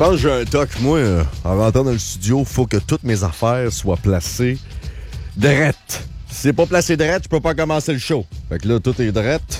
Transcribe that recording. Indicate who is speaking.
Speaker 1: pense que j'ai un toc. Moi, en rentrant dans le studio, faut que toutes mes affaires soient placées drettes. Si c'est pas placé drette, je peux pas commencer le show. Fait que là, tout est drette.